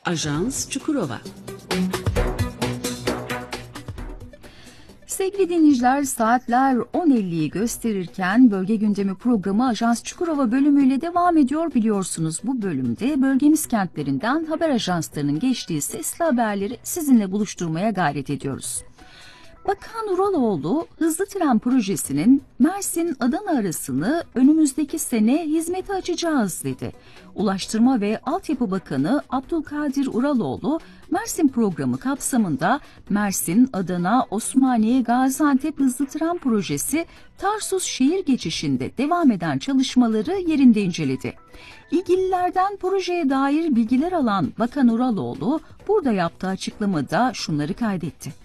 Ajans Çukurova. Sevgili dinleyiciler, saatler 10.50'yi gösterirken Bölge Gündemi programı Ajans Çukurova bölümüyle devam ediyor. Biliyorsunuz bu bölümde bölgemiz kentlerinden haber ajanslarının geçtiği sesli haberleri sizinle buluşturmaya gayret ediyoruz. Bakan Uraloğlu, hızlı tren projesinin Mersin-Adana arasını önümüzdeki sene hizmete açacağız dedi. Ulaştırma ve Altyapı Bakanı Abdülkadir Uraloğlu, Mersin programı kapsamında Mersin-Adana-Osmaniye-Gaziantep hızlı tren projesi Tarsus şehir geçişinde devam eden çalışmaları yerinde inceledi. İlgililerden projeye dair bilgiler alan Bakan Uraloğlu, burada yaptığı açıklamada şunları kaydetti.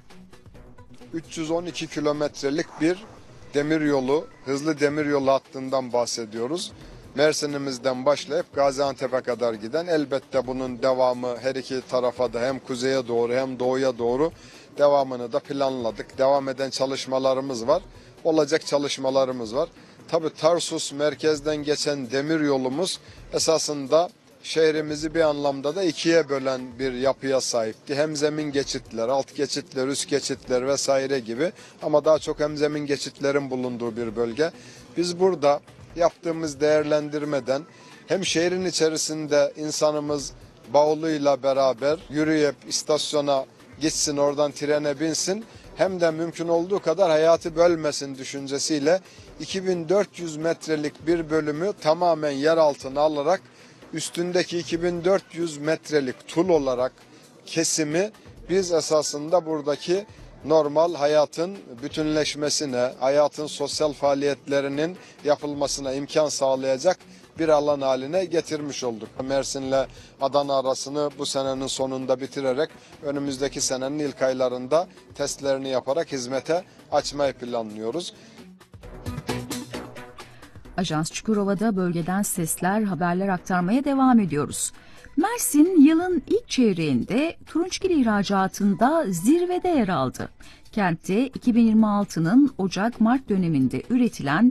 312 kilometrelik bir demiryolu, hızlı demiryolu hattından bahsediyoruz. Mersin'imizden başlayıp Gaziantep'e kadar giden, elbette bunun devamı her iki tarafa da hem kuzeye doğru hem doğuya doğru devamını da planladık. Devam eden çalışmalarımız var, olacak çalışmalarımız var. Tabii Tarsus merkezden geçen demiryolumuz esasında şehrimizi bir anlamda da ikiye bölen bir yapıya sahipti. Hem zemin geçitler, alt geçitler, üst geçitler vesaire gibi, ama daha çok hem zemin geçitlerin bulunduğu bir bölge. Biz burada yaptığımız değerlendirmeden hem şehrin içerisinde insanımız bavuluyla beraber yürüyüp istasyona gitsin, oradan trene binsin, hem de mümkün olduğu kadar hayatı bölmesin düşüncesiyle 2400 metrelik bir bölümü tamamen yer altına alarak üstündeki 2400 metrelik tul olarak kesimi biz esasında buradaki normal hayatın bütünleşmesine, hayatın sosyal faaliyetlerinin yapılmasına imkan sağlayacak bir alan haline getirmiş olduk. Mersin'le Adana arasını bu senenin sonunda bitirerek önümüzdeki senenin ilk aylarında testlerini yaparak hizmete açmayı planlıyoruz. Ajans Çukurova'da bölgeden sesler, haberler aktarmaya devam ediyoruz. Mersin yılın ilk çeyreğinde turunçgil ihracatında zirvede yer aldı. Kentte 2026'nın Ocak-Mart döneminde üretilen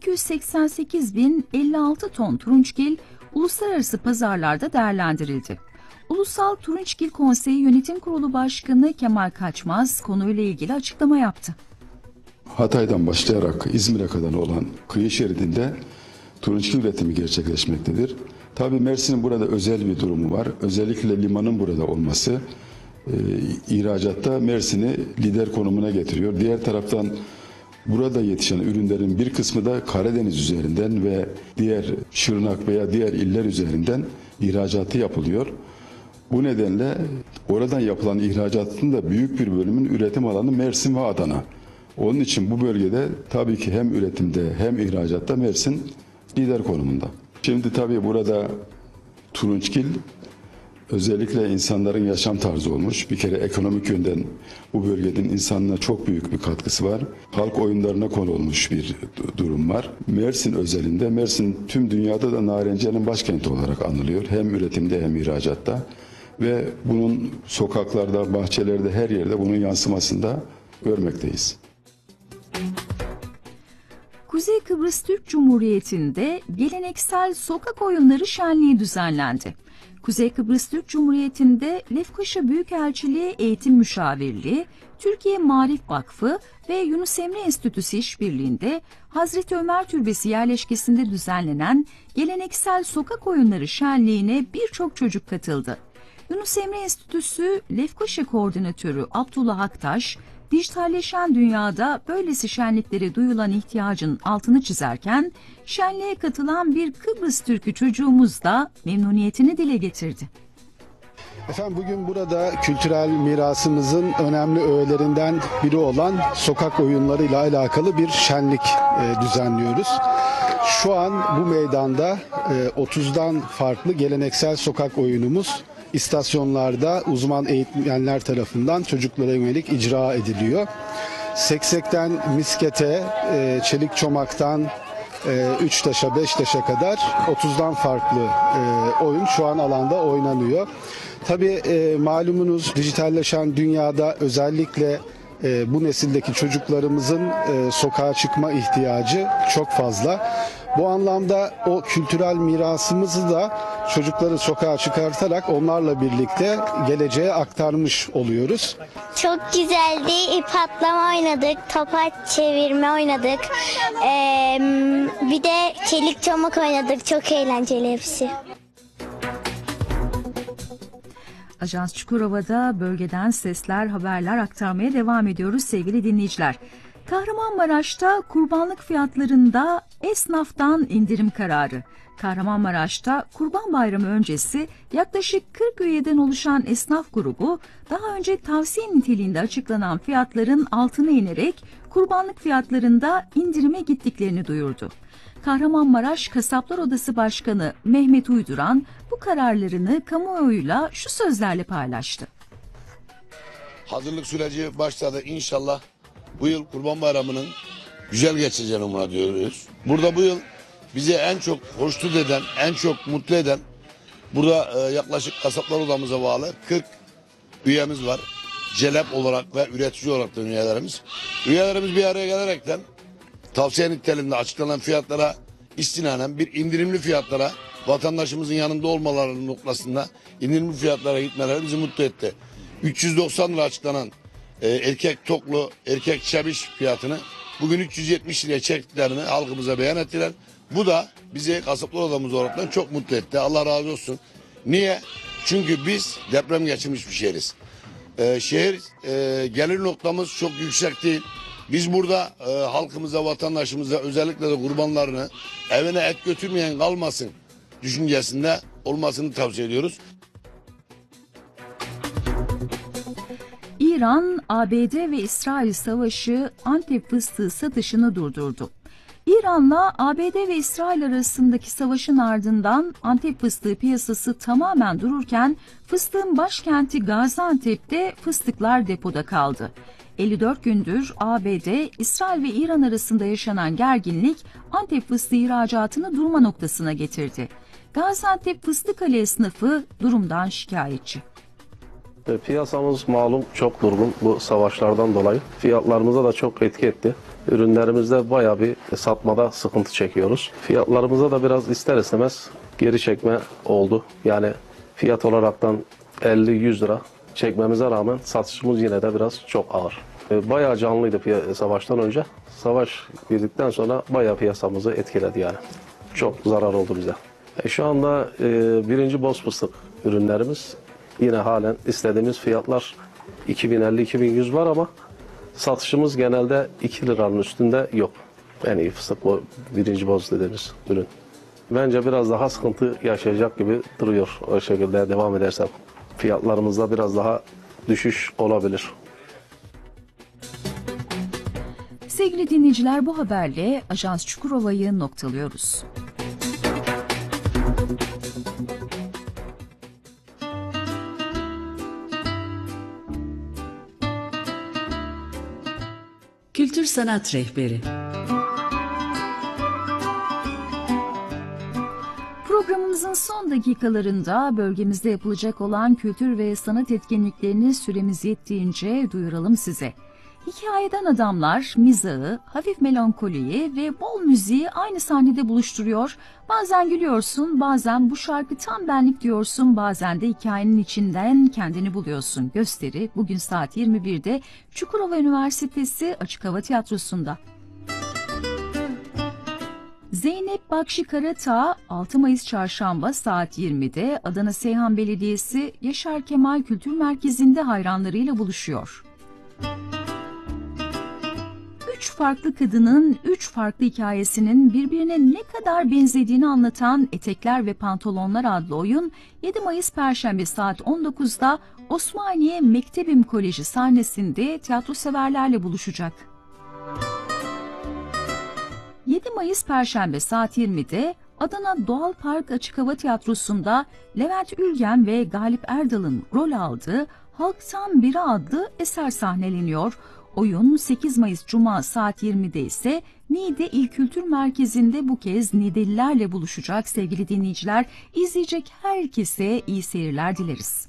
288.056 ton turunçgil uluslararası pazarlarda değerlendirildi. Ulusal Turunçgil Konseyi Yönetim Kurulu Başkanı Kemal Kaçmaz konuyla ilgili açıklama yaptı. Hatay'dan başlayarak İzmir'e kadar olan kıyı şeridinde turunçgil üretimi gerçekleşmektedir. Tabii Mersin'in burada özel bir durumu var. Özellikle limanın burada olması ihracatta Mersin'i lider konumuna getiriyor. Diğer taraftan burada yetişen ürünlerin bir kısmı da Karadeniz üzerinden ve diğer Şırnak veya diğer iller üzerinden ihracatı yapılıyor. Bu nedenle oradan yapılan ihracatın da büyük bir bölümün üretim alanı Mersin ve Adana. Onun için bu bölgede tabii ki hem üretimde hem ihracatta Mersin lider konumunda. Şimdi tabii burada turunçgil özellikle insanların yaşam tarzı olmuş. Bir kere ekonomik yönden bu bölgenin insanına çok büyük bir katkısı var. Halk oyunlarına konu olmuş bir durum var. Mersin özelinde, Mersin tüm dünyada da narenciyenin başkenti olarak anılıyor. Hem üretimde hem ihracatta. Ve bunun sokaklarda, bahçelerde, her yerde bunun yansımasını da görmekteyiz. Kuzey Kıbrıs Türk Cumhuriyeti'nde geleneksel sokak oyunları şenliği düzenlendi. Kuzey Kıbrıs Türk Cumhuriyeti'nde Lefkoşa Büyükelçiliği Eğitim Müşavirliği, Türkiye Maarif Vakfı ve Yunus Emre Enstitüsü işbirliğinde Hazreti Ömer Türbesi yerleşkesinde düzenlenen geleneksel sokak oyunları şenliğine birçok çocuk katıldı. Yunus Emre Enstitüsü Lefkoşa Koordinatörü Abdullah Aktaş, dijitalleşen dünyada böylesi şenliklere duyulan ihtiyacın altını çizerken, şenliğe katılan bir Kıbrıs Türk'ü çocuğumuz da memnuniyetini dile getirdi. Efendim bugün burada kültürel mirasımızın önemli öğelerinden biri olan sokak oyunlarıyla alakalı bir şenlik düzenliyoruz. Şu an bu meydanda 30'dan farklı geleneksel sokak oyunumuz istasyonlarda uzman eğitmenler tarafından çocuklara yönelik icra ediliyor. Seksekten miskete, çelik çomaktan 3 taşa 5 taşa kadar 30'dan farklı oyun şu an alanda oynanıyor. Tabii malumunuz dijitalleşen dünyada özellikle bu nesildeki çocuklarımızın sokağa çıkma ihtiyacı çok fazla. Bu anlamda o kültürel mirasımızı da çocukları sokağa çıkartarak onlarla birlikte geleceğe aktarmış oluyoruz. Çok güzeldi. İp atlama oynadık. Topaç çevirme oynadık. Bir de çelik çomak oynadık. Çok eğlenceli hepsi. Ajans Çukurova'da bölgeden sesler, haberler aktarmaya devam ediyoruz sevgili dinleyiciler. Kahramanmaraş'ta kurbanlık fiyatlarında esnaftan indirim kararı. Kahramanmaraş'ta Kurban Bayramı öncesi yaklaşık 40 üyeden oluşan esnaf grubu daha önce tavsiye niteliğinde açıklanan fiyatların altına inerek kurbanlık fiyatlarında indirime gittiklerini duyurdu. Kahramanmaraş Kasaplar Odası Başkanı Mehmet Uyduran bu kararlarını kamuoyuyla şu sözlerle paylaştı. Hazırlık süreci başladı. İnşallah bu yıl Kurban Bayramı'nın güzel geçeceğini umut ediyoruz. Burada bu yıl bize en çok hoşnut eden, en çok mutlu eden, burada yaklaşık Kasaplar Odamıza bağlı 40 üyemiz var. Celep olarak ve üretici olarak da üyelerimiz. Üyelerimiz bir araya gelerekten tavsiye niteliğinde açıklanan fiyatlara istinanen bir indirimli fiyatlara, vatandaşımızın yanında olmaları noktasında indirimli fiyatlara gitmeleri bizi mutlu etti. 390 lira açıklanan erkek toklu, erkek çebiş fiyatını bugün 370 liraya çektiklerini halkımıza beyan ettiler. Bu da bizi Kasaplar Odamız olarak çok mutlu etti. Allah razı olsun. Niye? Çünkü biz deprem geçirmiş bir şehiriz. Şehir gelir noktamız çok yüksek değil. Biz burada halkımıza, vatandaşımıza özellikle de kurbanlarını evine et götürmeyen kalmasın düşüncesinde olmasını tavsiye ediyoruz. İran, ABD ve İsrail savaşı Antep fıstığı satışını durdurdu. İran'la ABD ve İsrail arasındaki savaşın ardından Antep fıstığı piyasası tamamen dururken fıstığın başkenti Gaziantep'te fıstıklar depoda kaldı. 54 gündür ABD, İsrail ve İran arasında yaşanan gerginlik Antep fıstığı ihracatını durma noktasına getirdi. Gaziantep Fıstıkali esnafı durumdan şikayetçi. Piyasamız malum çok durgun bu savaşlardan dolayı. Fiyatlarımıza da çok etki etti. Ürünlerimizde bayağı bir satmada sıkıntı çekiyoruz. Fiyatlarımıza da biraz ister istemez geri çekme oldu. Yani fiyat olaraktan 50-100 lira çekmemize rağmen satışımız yine de biraz çok ağır. Bayağı canlıydı savaştan önce. Savaş girdikten sonra bayağı piyasamızı etkiledi yani. Çok zarar oldu bize. Şu anda birinci boz fıstık ürünlerimiz yine halen istediğimiz fiyatlar 2050-2100 var ama satışımız genelde 2 liranın üstünde yok. En iyi fıstık bu birinci boz dediğimiz ürün. Bence biraz daha sıkıntı yaşayacak gibi duruyor o şekilde devam edersem. Fiyatlarımızda biraz daha düşüş olabilir. Sevgili dinleyiciler, bu haberle Ajans Çukurova'yı noktalıyoruz. Kültür Sanat Rehberi. Programımızın son dakikalarında bölgemizde yapılacak olan kültür ve sanat etkinliklerini süremiz yettiğince duyuralım size. Hikayeden adamlar, mizahı, hafif melankoliyi ve bol müziği aynı sahnede buluşturuyor. Bazen gülüyorsun, bazen bu şarkı tam benlik diyorsun, bazen de hikayenin içinden kendini buluyorsun. Gösteri bugün saat 21'de Çukurova Üniversitesi Açık Hava Tiyatrosu'nda. Zeynep Bakşi Karatağ 6 Mayıs Çarşamba saat 20'de Adana Seyhan Belediyesi Yaşar Kemal Kültür Merkezi'nde hayranlarıyla buluşuyor. 3 farklı kadının 3 farklı hikayesinin birbirine ne kadar benzediğini anlatan Etekler ve Pantolonlar adlı oyun 7 Mayıs Perşembe saat 19'da Osmaniye Mektebim Koleji sahnesinde tiyatro severlerle buluşacak. 7 Mayıs Perşembe saat 20'de Adana Doğal Park Açık Hava Tiyatrosu'nda Levent Ülgen ve Galip Erdal'ın rol aldığı Halktan Biri adlı eser sahneleniyor. Oyun 8 Mayıs Cuma saat 20'de ise Niğde İl Kültür Merkezi'nde bu kez Niğdelilerle buluşacak sevgili dinleyiciler. İzleyecek herkese iyi seyirler dileriz.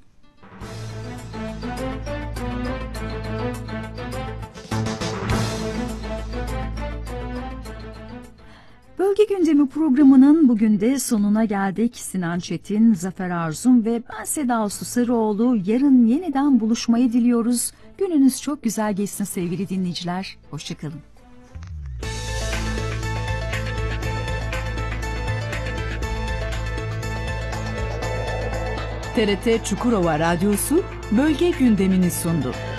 Bölge Gündemi programının bugün de sonuna geldik. Sinan Çetin, Zafer Arzum ve ben Seda Aslı Sarıoğlu yarın yeniden buluşmayı diliyoruz. Gününüz çok güzel geçsin sevgili dinleyiciler. Hoşçakalın. TRT Çukurova Radyosu bölge gündemini sundu.